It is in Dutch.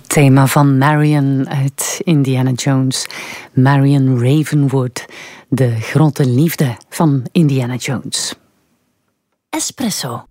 Thema van Marion uit Indiana Jones. Marion Ravenwood, de grote liefde van Indiana Jones. Espresso.